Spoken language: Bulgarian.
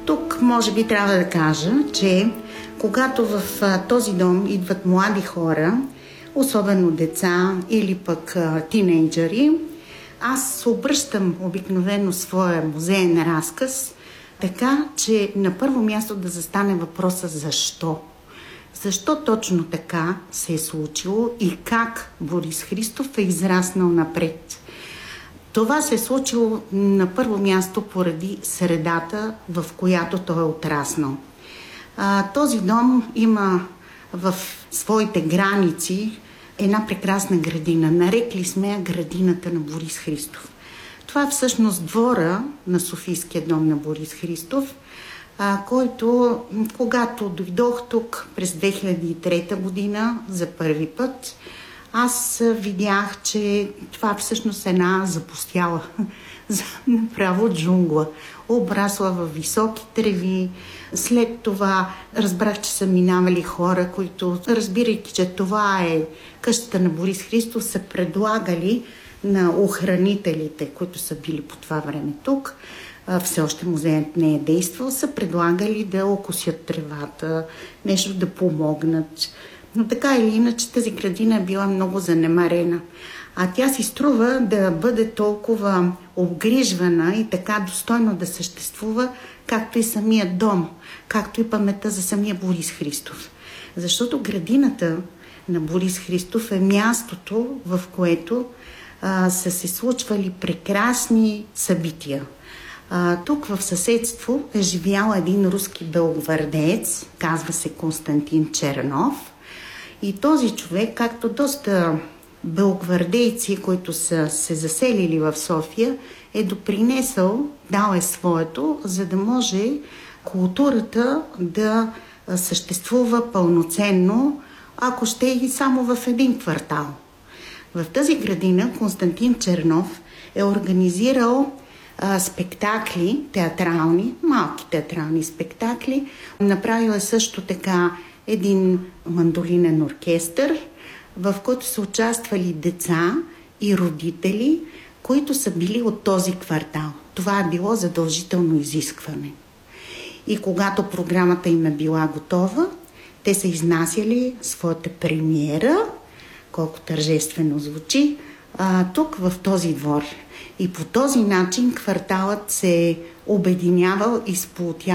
Тук може би трябва да кажа, че когато в този дом идват млади хора, особено деца или пък тинейджъри, аз обръщам обикновено своя музеен разказ, така че на първо място да застане въпроса защо. Защо точно така се е случило и как Борис Христов е израснал напред. Това се е случило на първо място поради средата, в която той е отраснал. Този дом има в своите граници една прекрасна градина. Нарекли сме я градината на Борис Христов. Това е всъщност двора на Софийския дом на Борис Христов, който, когато дойдох тук през 2003 година за първи път, аз видях, че това всъщност е една запустяла, направо джунгла, обрасла във високи треви. След това разбрах, че са минавали хора, които, разбирайки, че това е къщата на Борис Христов, са предлагали на охранителите, които са били по това време тук, все още музеят не е действал, са предлагали да окосят тревата, нещо да помогнат. Но така или иначе тази градина е била много занемарена. А тя си струва да бъде толкова обгрижвана и така достойно да съществува, както и самия дом, както и паметта за самия Борис Христов. Защото градината на Борис Христов е мястото, в което са се случвали прекрасни събития. Тук в съседство е живял един руски белогвардеец, казва се Константин Чернов. И този човек, както доста белогвардейци, които са се заселили в София, е допринесъл, дал е своето, за да може културата да съществува пълноценно, ако ще и само в един квартал. В тази градина Константин Чернов е организирал спектакли, театрални, малки театрални спектакли. Направил е също така един мандолинен оркестър, в който са участвали деца и родители, които са били от този квартал. Това е било задължително изискване. И когато програмата им е била готова, те са изнасяли своята премиера, колко тържествено звучи, тук в този двор. И по този начин кварталът се е обединявал и сплотявал